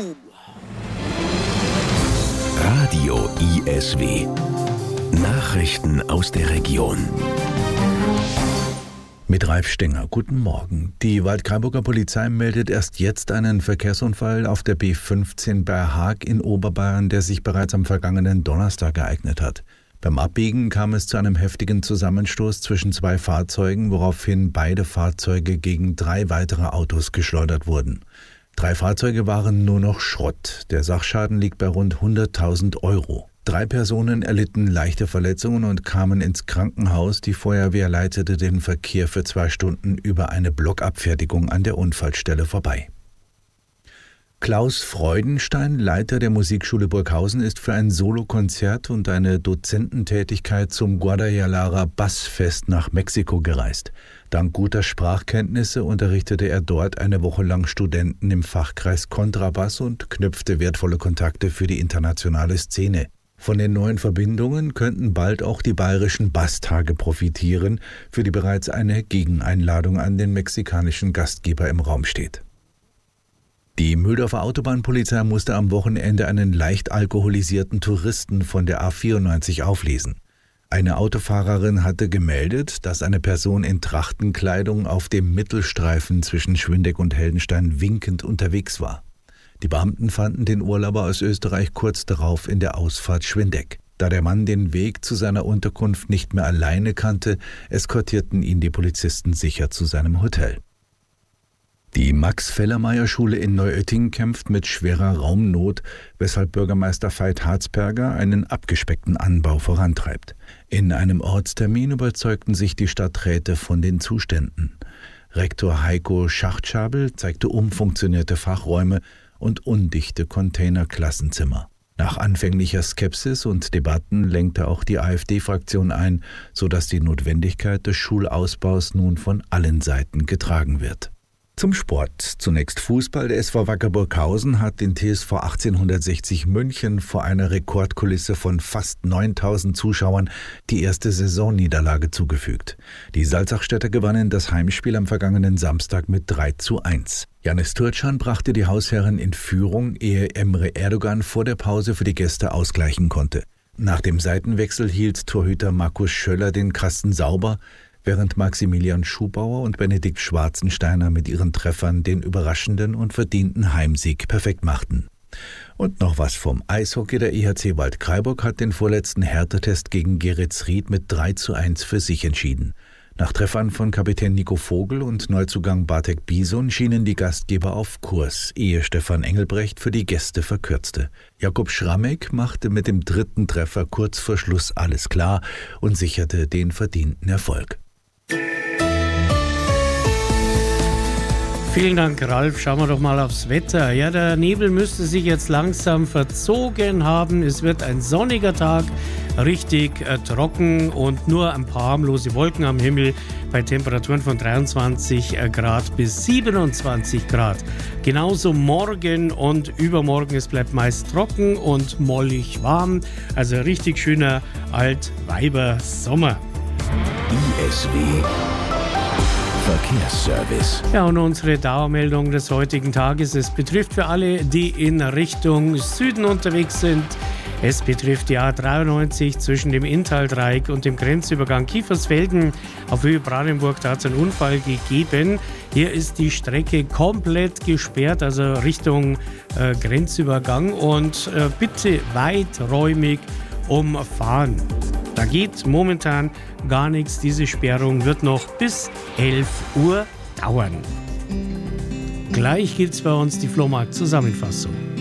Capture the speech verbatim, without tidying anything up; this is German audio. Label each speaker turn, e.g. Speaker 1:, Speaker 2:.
Speaker 1: Radio I S W. Nachrichten aus der Region.
Speaker 2: Mit Ralf Stenger, guten Morgen. Die Waldkraiburger Polizei meldet erst jetzt einen Verkehrsunfall auf der B fünfzehn bei Haag in Oberbayern, der sich bereits am vergangenen Donnerstag ereignet hat. Beim Abbiegen kam es zu einem heftigen Zusammenstoß zwischen zwei Fahrzeugen, woraufhin beide Fahrzeuge gegen drei weitere Autos geschleudert wurden. Drei Fahrzeuge waren nur noch Schrott. Der Sachschaden liegt bei rund hunderttausend Euro. Drei Personen erlitten leichte Verletzungen und kamen ins Krankenhaus. Die Feuerwehr leitete den Verkehr für zwei Stunden über eine Blockabfertigung an der Unfallstelle vorbei. Klaus Freudenstein, Leiter der Musikschule Burghausen, ist für ein Solokonzert und eine Dozententätigkeit zum Guadalajara Bassfest nach Mexiko gereist. Dank guter Sprachkenntnisse unterrichtete er dort eine Woche lang Studenten im Fachkreis Kontrabass und knüpfte wertvolle Kontakte für die internationale Szene. Von den neuen Verbindungen könnten bald auch die bayerischen Basstage profitieren, für die bereits eine Gegeneinladung an den mexikanischen Gastgeber im Raum steht. Die Mühldorfer Autobahnpolizei musste am Wochenende einen leicht alkoholisierten Touristen von der A vierundneunzig auflesen. Eine Autofahrerin hatte gemeldet, dass eine Person in Trachtenkleidung auf dem Mittelstreifen zwischen Schwindeck und Heldenstein winkend unterwegs war. Die Beamten fanden den Urlauber aus Österreich kurz darauf in der Ausfahrt Schwindeck. Da der Mann den Weg zu seiner Unterkunft nicht mehr alleine kannte, eskortierten ihn die Polizisten sicher zu seinem Hotel. Die Max-Fellermeier-Schule in Neuötting kämpft mit schwerer Raumnot, weshalb Bürgermeister Veit Harzberger einen abgespeckten Anbau vorantreibt. In einem Ortstermin überzeugten sich die Stadträte von den Zuständen. Rektor Heiko Schachtschabel zeigte umfunktionierte Fachräume und undichte Containerklassenzimmer. Nach anfänglicher Skepsis und Debatten lenkte auch die AfD-Fraktion ein, sodass die Notwendigkeit des Schulausbaus nun von allen Seiten getragen wird. Zum Sport. Zunächst Fußball. Der S V Wacker Burghausen hat den T S V achtzehnhundertsechzig München vor einer Rekordkulisse von fast neuntausend Zuschauern die erste Saisonniederlage zugefügt. Die Salzachstädter gewannen das Heimspiel am vergangenen Samstag mit drei zu eins. Janis Türkcan brachte die Hausherren in Führung, ehe Emre Erdogan vor der Pause für die Gäste ausgleichen konnte. Nach dem Seitenwechsel hielt Torhüter Markus Schöller den Kasten sauber, während Maximilian Schubauer und Benedikt Schwarzensteiner mit ihren Treffern den überraschenden und verdienten Heimsieg perfekt machten. Und noch was vom Eishockey. Der E H C Waldkraiburg hat den vorletzten Härtetest gegen Geretsried mit drei zu eins für sich entschieden. Nach Treffern von Kapitän Nico Vogel und Neuzugang Bartek Bison schienen die Gastgeber auf Kurs, ehe Stefan Engelbrecht für die Gäste verkürzte. Jakub Schrammek machte mit dem dritten Treffer kurz vor Schluss alles klar und sicherte den verdienten Erfolg.
Speaker 3: Vielen Dank, Ralf. Schauen wir doch mal aufs Wetter. Ja, der Nebel müsste sich jetzt langsam verzogen haben. Es wird ein sonniger Tag, richtig äh, trocken und nur ein paar harmlose Wolken am Himmel bei Temperaturen von dreiundzwanzig Grad bis siebenundzwanzig Grad. Genauso morgen und übermorgen. Es bleibt meist trocken und mollig warm. Also richtig schöner Altweiber-Sommer.
Speaker 1: I S W Verkehrsservice.
Speaker 3: Ja, und unsere Dauermeldung des heutigen Tages. Es betrifft für alle, die in Richtung Süden unterwegs sind. Es betrifft die A dreiundneunzig zwischen dem Inntal-Dreieck und dem Grenzübergang Kiefersfelden auf Höhe Brandenburg. Da hat es einen Unfall gegeben. Hier ist die Strecke komplett gesperrt, also Richtung äh, Grenzübergang. Und äh, bitte weiträumig umfahren. Da geht momentan gar nichts. Diese Sperrung wird noch bis elf Uhr dauern. Gleich gibt's bei uns die Flohmarkt-Zusammenfassung.